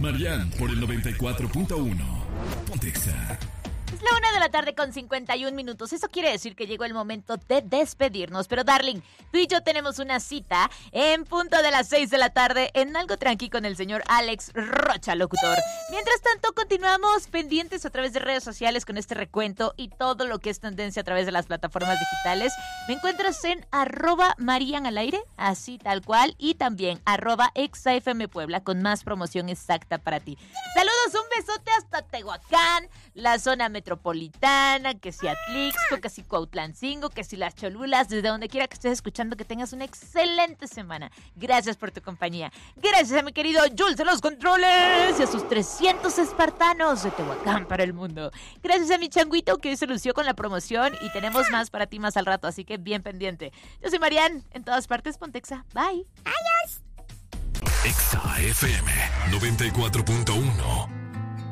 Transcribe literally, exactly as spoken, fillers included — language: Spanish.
Marian por el noventa y cuatro punto uno. Ponte Exa. Es la una de la tarde con cincuenta y un minutos. Eso quiere decir que llegó el momento de despedirnos. Pero, darling, tú y yo tenemos una cita en punto de las seis de la tarde en Algo Tranqui con el señor Alex Rocha, locutor. Mientras tanto, continuamos pendientes a través de redes sociales con este recuento y todo lo que es tendencia a través de las plataformas digitales. Me encuentras en arroba Marian al aire, así tal cual, y también arroba ExaFM Puebla con más promoción exacta para ti. Saludos, un besote hasta Tehuacán, la zona metropolitana, que si Atlixco, que si Cuautlancingo, que si Las Cholulas, desde donde quiera que estés escuchando, que tengas una excelente semana. Gracias por tu compañía. Gracias a mi querido Jules de los controles y a sus trescientos espartanos de Tehuacán para el mundo. Gracias a mi changuito que hoy se lució con la promoción y tenemos más para ti más al rato, así que bien pendiente. Yo soy Marian, en todas partes, ponte Exa. Bye. Adiós. Exa F M noventa y cuatro punto uno.